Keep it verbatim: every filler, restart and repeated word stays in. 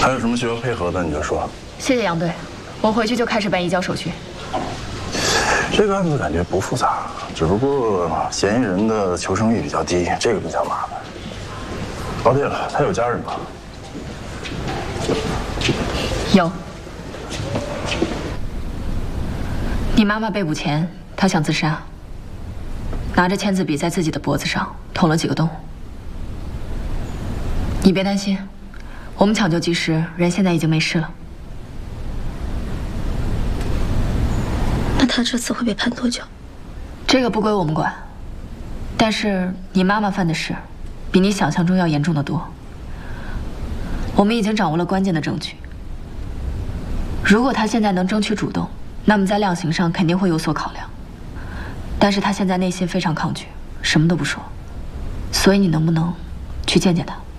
还有什么需要配合的你就说。 谢谢杨队，我回去就开始办移交手续。 这个案子感觉不复杂，只不过嫌疑人的求生欲比较低，这个比较麻烦。哦，对了，他有家人吗？ 有。你妈妈被捕前，她想自杀，拿着签字笔在自己的脖子上捅了几个洞。你别担心，我们抢救及时，人现在已经没事了。 那他这次会被判多久？ 这个不归我们管，但是你妈妈犯的事，比你想象中要严重的多。我们已经掌握了关键的证据。如果她现在能争取主动，那么在量刑上肯定会有所考量。但是她现在内心非常抗拒，什么都不说。所以你能不能去见见她？